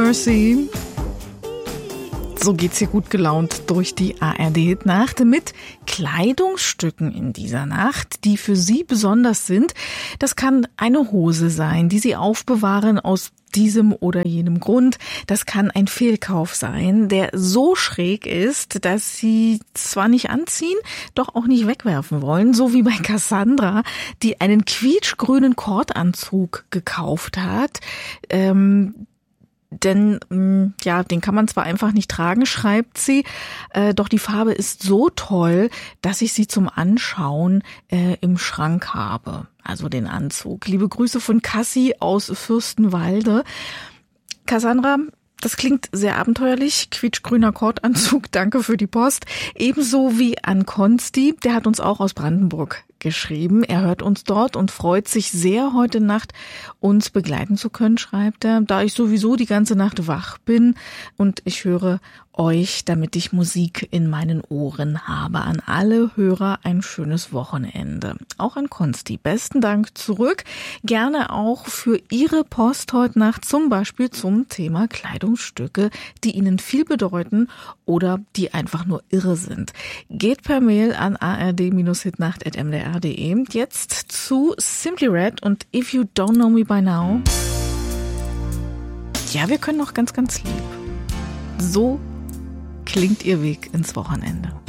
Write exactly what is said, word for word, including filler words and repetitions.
Mercy. So geht's hier gut gelaunt durch die A R D-Hitnacht mit Kleidungsstücken in dieser Nacht, die für Sie besonders sind. Das kann eine Hose sein, die Sie aufbewahren aus diesem oder jenem Grund. Das kann ein Fehlkauf sein, der so schräg ist, dass Sie zwar nicht anziehen, doch auch nicht wegwerfen wollen, so wie bei Cassandra, die einen quietschgrünen Kordanzug gekauft hat. Ähm, Denn ja, den kann man zwar einfach nicht tragen, schreibt sie, äh, doch die Farbe ist so toll, dass ich sie zum Anschauen äh, im Schrank habe. Also den Anzug. Liebe Grüße von Cassie aus Fürstenwalde. Cassandra, das klingt sehr abenteuerlich. Quietschgrüner Kordanzug, danke für die Post. Ebenso wie an Konsti, der hat uns auch aus Brandenburg geschrieben. Er hört uns dort und freut sich sehr, heute Nacht uns begleiten zu können, schreibt er, da ich sowieso die ganze Nacht wach bin und ich höre euch, damit ich Musik in meinen Ohren habe. An alle Hörer ein schönes Wochenende. Auch an Konsti. Besten Dank zurück. Gerne auch für Ihre Post heute Nacht, zum Beispiel zum Thema Kleidungsstücke, die Ihnen viel bedeuten oder die einfach nur irre sind. Geht per Mail an a r d hitnacht at m d r punkt d e. Jetzt zu Simply Red und If You Don't Know Me By Now. Ja, wir können noch ganz, ganz lieb. So klingt Ihr Weg ins Wochenende.